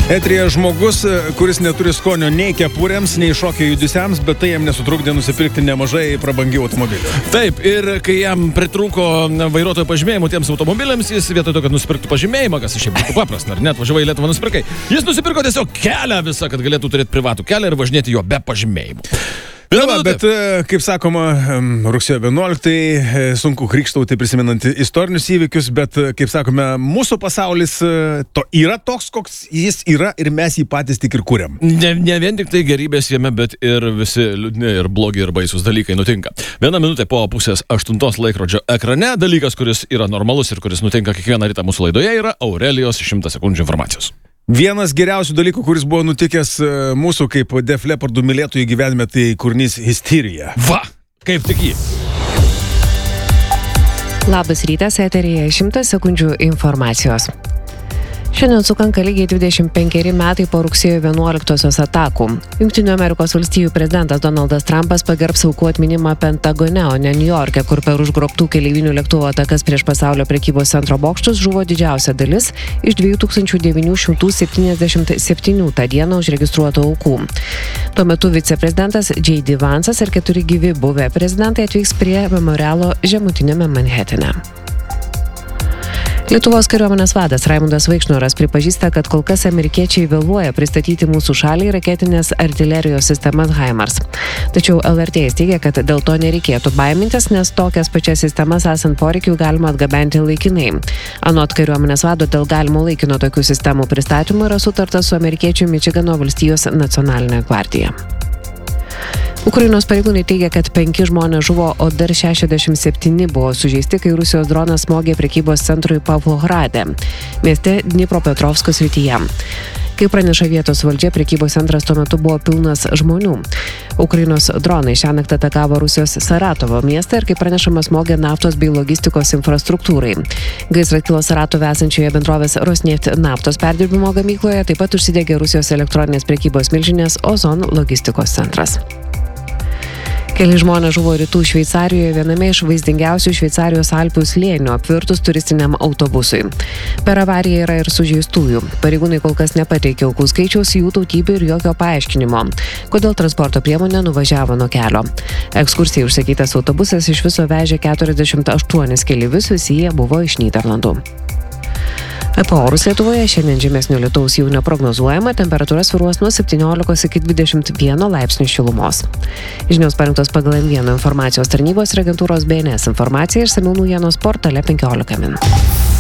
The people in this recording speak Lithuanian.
Eteryje žmogus, kuris neturi skonio nei kepurėms, nei šokio judesiams, bet tai jam nesutrukdė nusipirkti nemažai prabangių automobilių. Taip, ir kai jam pritrūko vairuotojo pažymėjimų tiems automobiliams, jis vietoj to, kad nusipirktų pažymėjimą, kas šiaip būtų paprasta, ar net važiavai į Lietuvą nusipirkai, jis nusipirko tiesiog kelią visą, kad galėtų turėti privatų kelią ir važinėti jo be pažymėjimų. Bet, kaip sakoma, rugsėjo 11 sunku krikštauti prisimenant istorinius įvykius, bet, kaip sakome, mūsų pasaulis yra toks, koks jis yra ir mes jį patys tik ir kuriam. Ne vien tik tai gerybės jame, bet ir visi liūdni ir blogi ir baisus dalykai nutinka. 1 minutė po 7:30 laikrodžio ekrane dalykas, kuris yra normalus ir kuris nutinka kiekvieną rytą mūsų laidoje, yra Aurelijos 100 sekundžių informacijos. Vienas geriausių dalykų, kuris buvo nutikęs mūsų kaip Def Leppardų mylėtojų gyvenime, tai kūrinys Hysteria. Va, kaip tik jį. Labas rytas, eteryje 100 sekundžių informacijos. Šiandien sukanka lygiai 25 metai po rugsėjo 11-osios atakų. Jungtinių Amerikos valstijų prezidentas Donaldas Trumpas pagerbs aukų atminimą Pentagone, o ne Niujorke, kur per užgrobtų keleivinių lėktuvų atakas prieš pasaulio prekybos centro bokštus žuvo didžiausia dalis iš 2977 tą dieną užregistruotų aukų. Tuo metu viceprezidentas J.D. Vance'as ir 4 gyvi buvę prezidentai atvyks prie memorialo žemutiniame Manhetene. Lietuvos kariuomenės vadas Raimundas Vaikšnoras pripažįsta, kad kol kas amerikiečiai vėluoja pristatyti mūsų šaliai raketinės artilerijos sistemas HIMARS. Tačiau LRT teigia, kad dėl to nereikėtų baimintis, nes tokias pačias sistemas esant poreikių galima atgabenti laikinai. Anot kariuomenės vado, dėl galimo laikino tokių sistemų pristatymų yra sutarta su amerikiečių Mičigano valstijos nacionalinė gvardija. Ukrainos pareigūnai teigia, kad 5 žmonės žuvo, o dar 67 buvo sužeisti, kai Rusijos dronas smogė prekybos centrui Pavlohrade, mieste Dnipropetrovsko srityje. Kaip praneša vietos valdžia, prekybos centras tuo metu buvo pilnas žmonių. Ukrainos dronai šiąnakt atakavo Rusijos Saratovo miestą ir, kaip pranešama, smogė naftos bei logistikos infrastruktūrai. Gaisras kilo Saratove esančioje bendrovės Rosneft naftos perdirbimo gamykloje, taip pat užsidegė Rusijos elektroninės prekybos milžinės Ozon logistikos centras. Keli žmonės žuvo rytų Šveicarijoje viename iš vaizdingiausių Šveicarijos Alpių slėnių apvirtus turistiniam autobusui. Per avariją yra ir sužeistųjų. Pareigūnai kol kas nepateikė aukų skaičiaus, jų tautybė ir jokio paaiškinimo, kodėl transporto priemonė nuvažiavo nuo kelio. Ekskursijai užsakytas autobusas iš viso vežė 48 keleivius, visi jie buvo iš Nyderlandų. Apie orus Lietuvoje šiandien žymesnio lietaus jau neprognozuojama, temperatūra svyruos nuo 17 iki 21 laipsnių šilumos. Žinios parengtos pagal M1 informacijos tarnybos ir agentūros BNS informaciją, išsamiau naujienos portale 15 min.